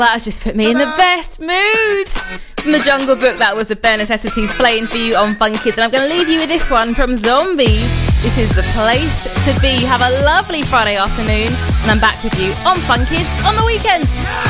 That has just put me in the best mood. From the Jungle Book, that was the Bare Necessities playing for you on Fun Kids. And I'm going to leave you with this one from Zombies. This is The Place to Be. Have a lovely Friday afternoon. And I'm back with you on Fun Kids on the weekend.